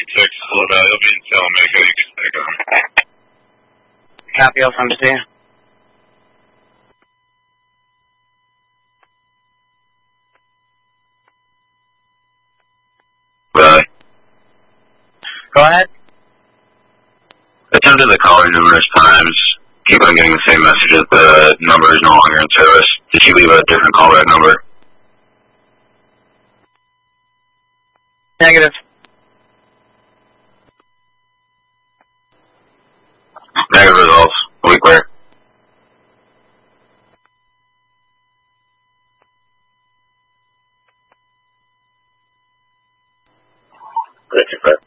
6, hold out. He'll be in Salamanca. You can take him. Copy, from C. Really? Go ahead. Attempted the caller numerous times. Keep on getting the same messages. The number is no longer in service. Did she leave a different callback number? Negative. Negative results. We clear. Thank you, Fred.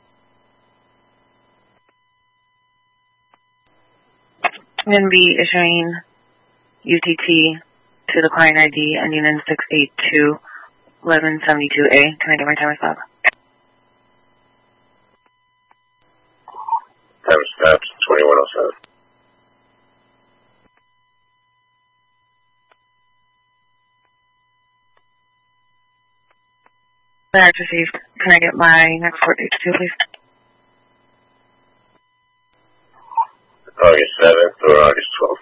I'm going to be issuing UTT to the client ID ending in 682 1172A. Can I get my timer stop? Timer stopped 2107. Alert received. Can I get my next court date too, please? August 7th or August 12th.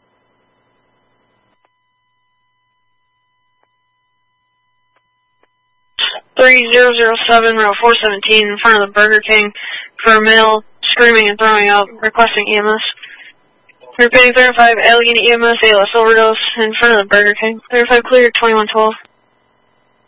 $3007, row 417, in front of the Burger King, for a male screaming and throwing up, requesting EMS. Repeating 35, Allegheny EMS, ALS overdose, in front of the Burger King. 35 clear, 2112.